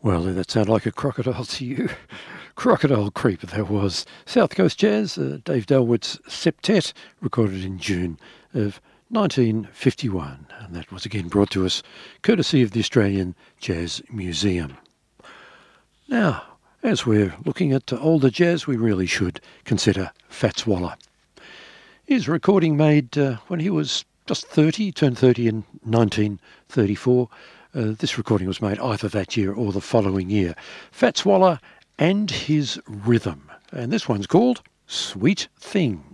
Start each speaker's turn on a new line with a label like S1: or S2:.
S1: Well, did that sound like a crocodile to you? Crocodile Creep, that was. South Coast Jazz, Dave Delwood's septet, recorded in June of 1951. And that was again brought to us courtesy of the Australian Jazz Museum. Now, as we're looking at older jazz, we really should consider Fats Waller. His recording made when he was just 30, turned 30 in 1934. This recording was made either that year or the following year. Fats Waller and his rhythm. And this one's called Sweet Thing.